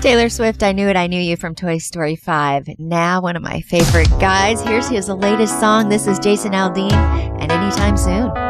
Taylor Swift, I Knew It, I Knew You from Toy Story 5. Now one of my favorite guys. Here's his latest song. This is Jason Aldean, and Anytime Soon.